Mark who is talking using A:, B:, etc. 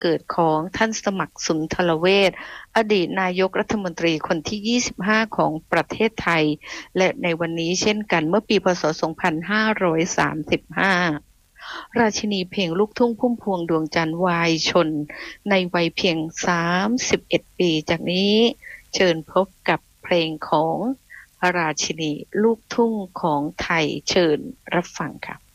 A: เกิดของท่านสมัครสุนทรเวชอดีตนายกรัฐมนตรีคนที่ 25 ของประเทศไทยและในวันนี้เช่นกันเมื่อปีพ.ศ. 2535ราชินีเพลงลูกทุ่งพุ่มพวงดวงจันทร์วายชนในวัยเพียง31 ปีจากนี้เชิญพบกับเพลงของราชินีลูกทุ่งของไทยเชิญรับฟังค่ะ